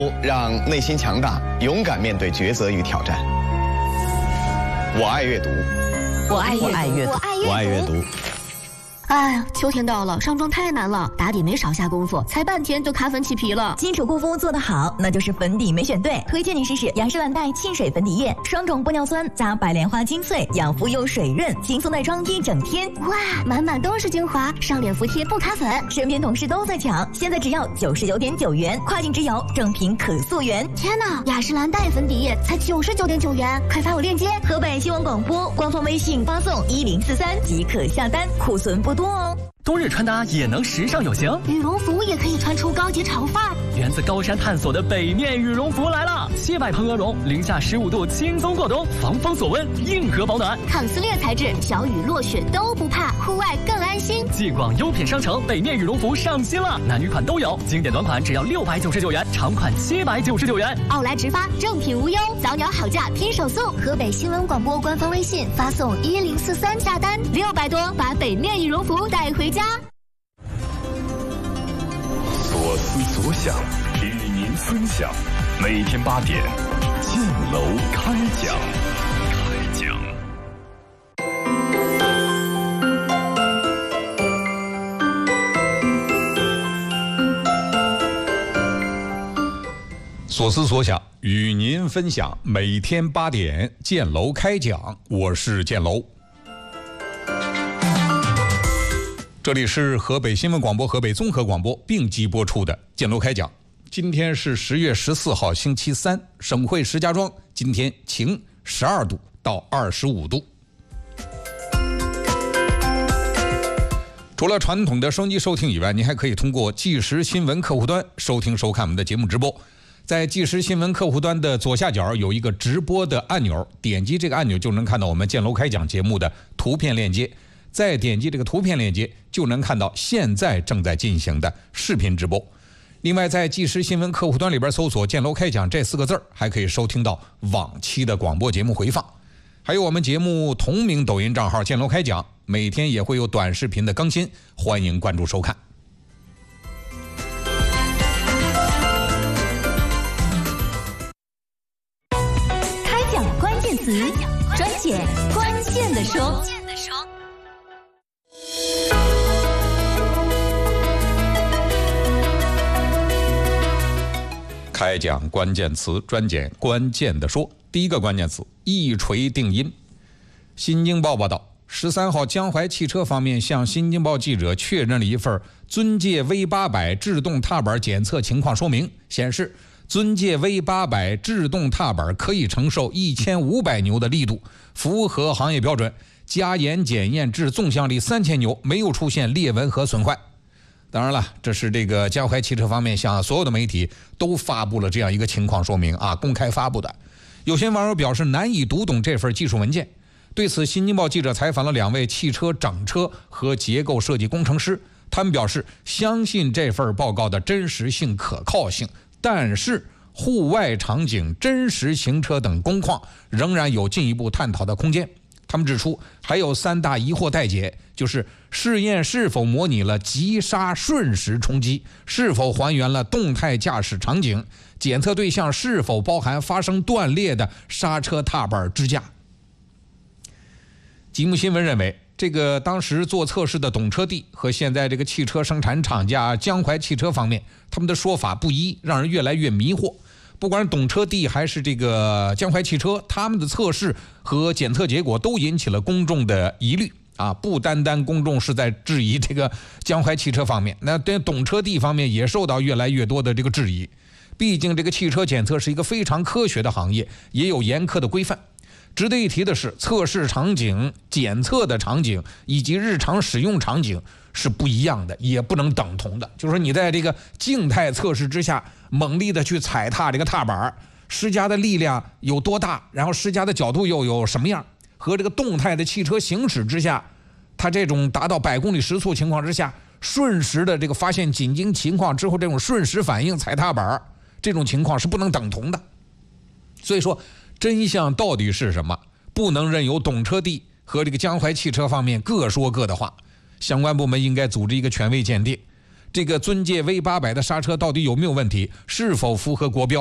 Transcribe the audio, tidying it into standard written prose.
让内心强大，勇敢面对抉择与挑战。我爱阅读， 我爱阅读， 我爱阅读。 哎呀，秋天到了，上妆太难了，打底没少下功夫，才半天就卡粉起皮了。 基础护肤做得好，那就是粉底没选对。推荐你试试雅诗兰黛沁水粉底液，双种玻尿酸加白莲花精粹，养肤又水润，轻松耐妆一整天。 哇，满满都是精华，上脸服帖不卡粉。 身边同事都在抢，现在只要99.9元，跨境直邮，正品可溯源。 天哪，雅诗兰黛粉底液才99.9元，快发我链接。 河北新闻广播官方微信发送1043即可下单，库存不多哦。 冬日穿搭也能时尚有型， 羽绒服也可以穿出高级潮范儿。 源自高山探索的北面羽绒服来了，700蓬鹅绒，零下15度轻松过冬，防风锁温，硬核保暖， 抗撕裂材质，小雨落雪都不怕，户外更安心。 继广优品商城，北面羽绒服上新了，男女款都有，经典短款只要699元，长款799元。 奥莱直发，正品无忧，早鸟好价拼手速。河北新闻广播官方微信发送1043下单，600多，把北面羽绒服带回家。 所思所想，与您分享。每天8点，建楼开讲。 所思所想，与您分享。每天8点，建楼开讲。我是建楼。这里是河北新闻广播、河北综合广播并机播出的建楼开讲。今天是10月14号，星期三，省会石家庄今天晴，12度到25度。除了传统的收音机收听以外，您还可以通过即时新闻客户端收听收看我们的节目直播。在即时新闻客户端的左下角有一个直播的按钮，点击这个按钮就能看到我们建楼开讲节目的图片链接。再点击这个图片链接，就能看到现在正在进行的视频直播。另外，在即时新闻客户端里边搜索“建楼开讲”这4个字，还可以收听到往期的广播节目回放。还有我们节目同名抖音账号“建楼开讲”，每天也会有短视频的更新，欢迎关注收看。 开讲关键词，专解关键的说。 开讲关键词，专讲关键的说。第一个关键词，一锤定音。新京报报道，13号江淮汽车方面向新京报记者确认了一份尊界 V800 制动踏板检测情况说明，显示尊界 V800 制动踏板可以承受1500牛的力度，符合行业标准，加严检验至纵向力3000牛，没有出现裂纹和损坏。当然了，这是这个江淮汽车方面向所有的媒体都发布了这样一个情况说明啊，公开发布的。有些网友表示难以读懂这份技术文件。对此，新京报记者采访了2位汽车整车和结构设计工程师，他们表示相信这份报告的真实性、可靠性，但是户外场景、真实行车等工况仍然有进一步探讨的空间。他们指出，还有3大疑惑待解，就是试验是否模拟了急刹瞬时冲击，是否还原了动态驾驶场景，检测对象是否包含发生断裂的刹车踏板支架。吉木新闻认为，这个当时做测试的懂车帝和现在这个汽车生产厂家江淮汽车方面，他们的说法不一，让人越来越迷惑。不管是懂车帝还是这个江淮汽车，他们的测试和检测结果都引起了公众的疑虑啊！不单单公众是在质疑这个江淮汽车方面，那对懂车帝方面也受到越来越多的这个质疑。毕竟这个汽车检测是一个非常科学的行业，也有严苛的规范。值得一提的是，测试场景、检测的场景以及日常使用场景是不一样的，也不能等同的。就是说你在这个静态测试之下猛力的去踩踏这个踏板，施加的力量有多大，然后施加的角度又有什么样，和这个动态的汽车行驶之下，它这种达到100公里时速情况之下，瞬时的这个发现紧急情况之后这种瞬时反应踩踏板，这种情况是不能等同的。所以说真相到底是什么，不能任由懂车帝和这个江淮汽车方面各说各的话。相关部门应该组织一个权威鉴定， 这个尊界 V800的刹车到底有没有问题，是否符合国标？